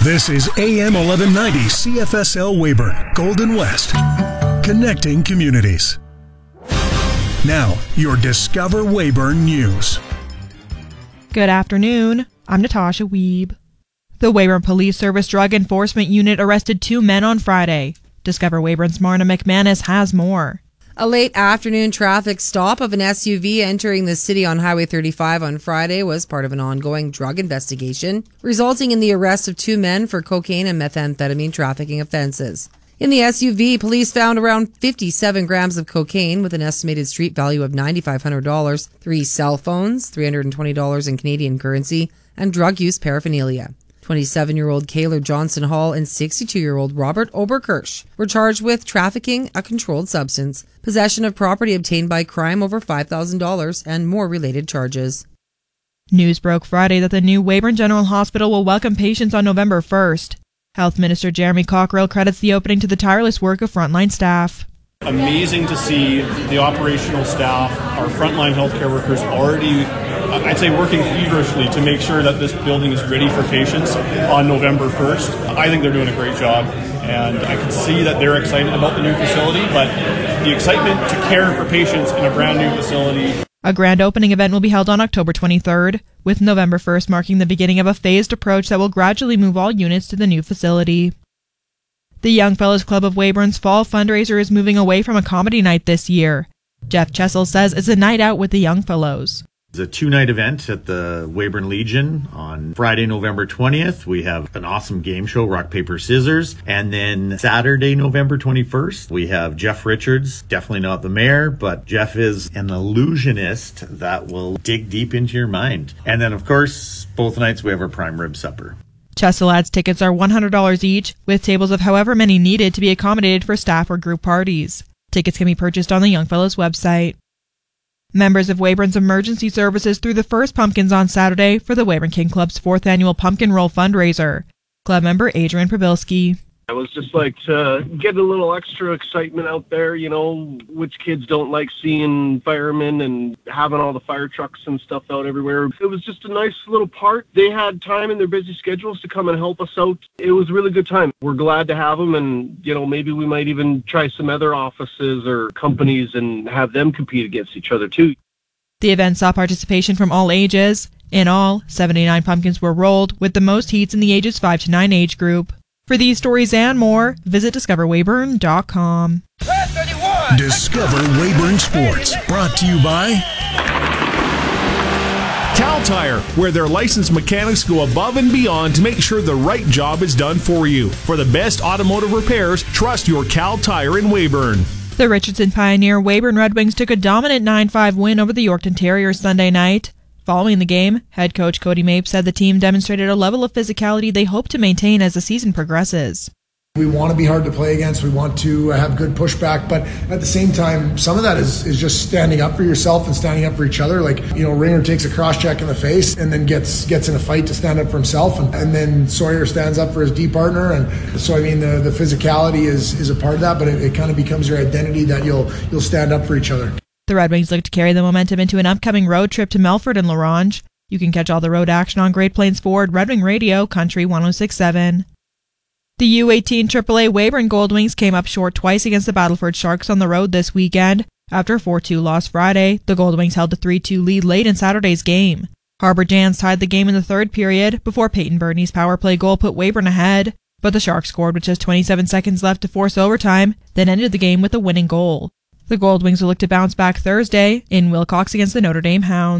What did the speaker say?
This is AM 1190 CFSL Weyburn, Golden West, connecting communities. Now, your Discover Weyburn News. Good afternoon. I'm Natasha Wiebe. The Weyburn Police Service Drug Enforcement Unit arrested 2 men on Friday. Discover Weyburn's Marna McManus has more. A late afternoon traffic stop of an SUV entering the city on Highway 35 on Friday was part of an ongoing drug investigation, resulting in the arrest of 2 men for cocaine and methamphetamine trafficking offenses. In the SUV, police found around 57 grams of cocaine with an estimated street value of $9,500, 3 cell phones, $320 in Canadian currency, and drug use paraphernalia. 27-year-old Kaylor Johnson Hall and 62-year-old Robert Oberkirsch were charged with trafficking a controlled substance, possession of property obtained by crime over $5,000, and more related charges. News broke Friday that the new Weyburn General Hospital will welcome patients on November 1st. Health Minister Jeremy Cockrell credits the opening to the tireless work of frontline staff. Amazing to see the operational staff, our frontline healthcare workers already, I'd say, working feverishly to make sure that this building is ready for patients on November 1st. I think they're doing a great job, and I can see that they're excited about the new facility, but the excitement to care for patients in a brand new facility. A grand opening event will be held on October 23rd, with November 1st marking the beginning of a phased approach that will gradually move all units to the new facility. The Young Fellows Club of Weyburn's fall fundraiser is moving away from a comedy night this year. Jeff Chessel says it's a night out with the Young Fellows. It's a 2-night event at the Weyburn Legion on Friday, November 20th. We have an awesome game show, Rock, Paper, Scissors. And then Saturday, November 21st, we have Jeff Richards, definitely not the mayor, but Jeff is an illusionist that will dig deep into your mind. And then, of course, both nights we have our prime rib supper. Chessel adds tickets are $100 each, with tables of however many needed to be accommodated for staff or group parties. Tickets can be purchased on the Young Fellows website. Members of Weyburn's Emergency Services threw the first pumpkins on Saturday for the Weyburn King Club's 4th annual Pumpkin Roll fundraiser. Club member Adrian Probilski. I was just like to get a little extra excitement out there, you know, which kids don't like seeing firemen and having all the fire trucks and stuff out everywhere. It was just a nice little part. They had time in their busy schedules to come and help us out. It was a really good time. We're glad to have them, and, you know, maybe we might even try some other offices or companies and have them compete against each other too. The event saw participation from all ages. In all, 79 pumpkins were rolled, with the most heats in the ages 5 to 9 age group. For these stories and more, visit discoverweyburn.com. Discover Weyburn Sports, brought to you by Cal Tire, where their licensed mechanics go above and beyond to make sure the right job is done for you. For the best automotive repairs, trust your Cal Tire in Weyburn. The Richardson Pioneer Weyburn Red Wings took a dominant 9-5 win over the Yorkton Terriers Sunday night. Following the game, head coach Cody Mapes said the team demonstrated a level of physicality they hope to maintain as the season progresses. We want to be hard to play against. We want to have good pushback, but at the same time, some of that is just standing up for yourself and standing up for each other. Like, you know, Ringer takes a cross check in the face and then gets in a fight to stand up for himself, and then Sawyer stands up for his D partner. And so, I mean, the physicality is a part of that, but it kind of becomes your identity that you'll stand up for each other. The Red Wings look to carry the momentum into an upcoming road trip to Melfort and La Ronge. You can catch all the road action on Great Plains Ford, Red Wing Radio, Country 106.7. The U18 AAA Weyburn Gold Wings came up short twice against the Battleford Sharks on the road this weekend. After a 4-2 loss Friday, the Gold Wings held a 3-2 lead late in Saturday's game. Harbour Jans tied the game in the third period before Peyton Burney's power play goal put Weyburn ahead, but the Sharks scored with just 27 seconds left to force overtime, then ended the game with a winning goal. The Gold Wings will look to bounce back Thursday in Wilcox against the Notre Dame Hounds.